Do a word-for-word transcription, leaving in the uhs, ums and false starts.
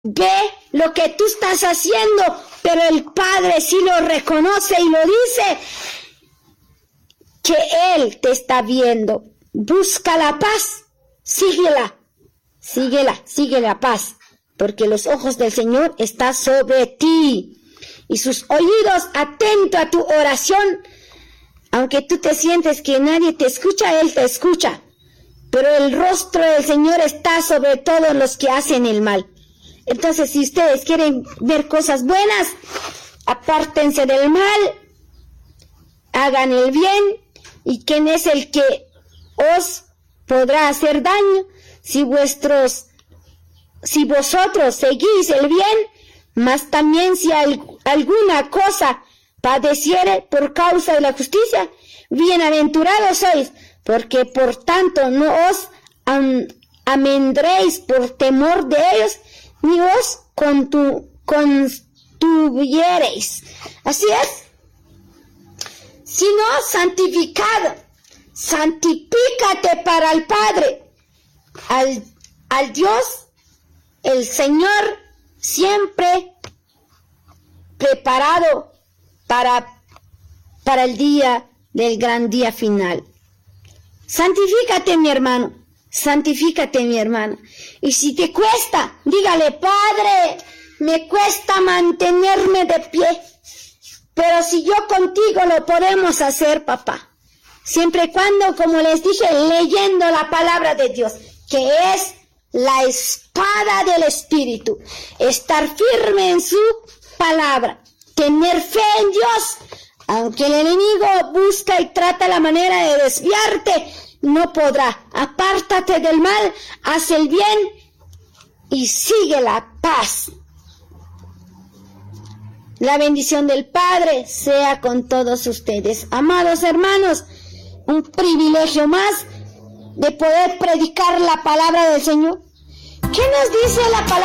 ve lo que tú estás haciendo, pero el Padre sí lo reconoce y lo dice, que Él te está viendo. Busca la paz, síguela, síguela, sigue la paz, porque los ojos del Señor están sobre ti y sus oídos atentos a tu oración. Aunque tú te sientes que nadie te escucha, Él te escucha, pero el rostro del Señor está sobre todos los que hacen el mal. Entonces, si ustedes quieren ver cosas buenas, apártense del mal, hagan el bien, y quién es el que os podrá hacer daño si vuestros, si vosotros seguís el bien, mas también si al, alguna cosa padeciere por causa de la justicia, bienaventurados sois, porque por tanto no os am, amendréis por temor de ellos, ni os contu, contuviereis. Así es. Sino santificado, santifícate para el Padre, al, al Dios, el Señor, siempre preparado para, para el día del gran día final. Santifícate, mi hermano, santifícate, mi hermano. Y si te cuesta, dígale, Padre, me cuesta mantenerme de pie, pero si yo contigo lo podemos hacer, papá. Siempre y cuando, como les dije, leyendo la palabra de Dios, que es la espada del Espíritu. Estar firme en su palabra. Tener fe en Dios. Aunque el enemigo busca y trata la manera de desviarte, no podrá. Apártate del mal, haz el bien y sigue la paz. La bendición del Padre sea con todos ustedes. Amados hermanos, un privilegio más de poder predicar la palabra del Señor. ¿Qué nos dice la palabra?